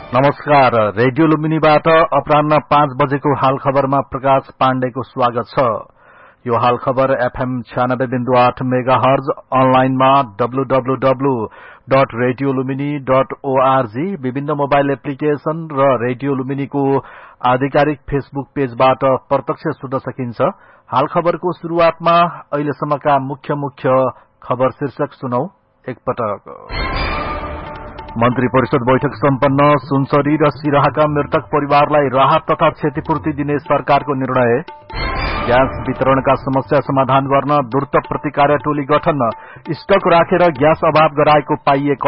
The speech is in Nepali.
नमस्कार। रेडियो लुम्बिनीबाट अपराह्न 5 बजेको हाल खबरमा प्रकाश पाण्डेको स्वागत छ। यो हाल खबर FM 96.8 मेगाहर्ज, अनलाइनमा www.radiolumini.org, विभिन्न मोबाइल एप्लिकेशन र रेडियो लुम्बिनीको आधिकारिक फेसबुक पेजबाट प्रत्यक्ष सुन्न सकिन्छ। हाल खबरको शुरूआतमा अहिलेसम्मका मुख्य खबर शीर्षक सुनौ एकपटक। मन्त्री परिषद बैठक सम्पन्न। सुनसरी र सिराहाका मृतक परिवारलाई राहत तथा क्षतिपूर्ति दिने सरकारको निर्णय। ग्यास वितरणका समस्या समाधान गर्न द्रुत प्रतिकार टोली गठन। स्टक राखेर ग्यास अभाव गराएको पाइए